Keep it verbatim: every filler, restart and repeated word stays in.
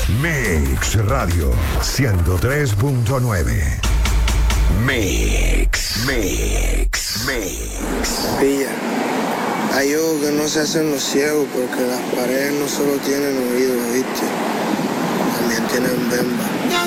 Mix Radio ciento tres punto nueve. Mix, Mix, Mix. Pilla, hay ojos que no se hacen los ciegos porque las paredes no solo tienen oídos, ¿viste? También tienen bemba.